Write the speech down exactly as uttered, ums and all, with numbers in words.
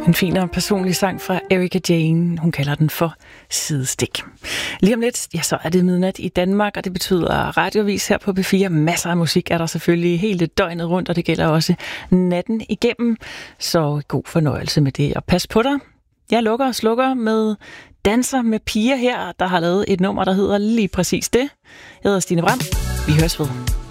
En fin og personlig sang fra Erika Jane. Hun kalder den for Sidestik. Lige om lidt, ja, så er det midnat i Danmark, og det betyder radiovis her på P fire. Masser af musik er der selvfølgelig hele døgnet rundt, og det gælder også natten igennem. Så god fornøjelse med det, og pas på dig. Jeg lukker og slukker med Danser med piger her, der har lavet et nummer, der hedder lige præcis det. Jeg hedder Stine Bram. Vi høres ved.